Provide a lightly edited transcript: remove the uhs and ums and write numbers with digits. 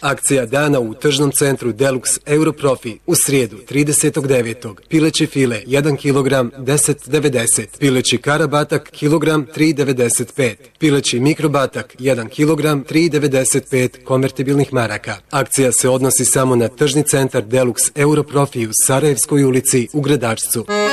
Akcija dana u tržnom centru Deluxe Europrofi u srijedu 30.9. Pileći file 1 kg 10,90. Pileći karabatak kilogram 3,95. Pileći mikrobatak 1 kg 3,95 konvertibilnih maraka. Akcija se odnosi samo na tržni centar Deluxe Europrofi u Sarajevskoj ulici u Gradačcu.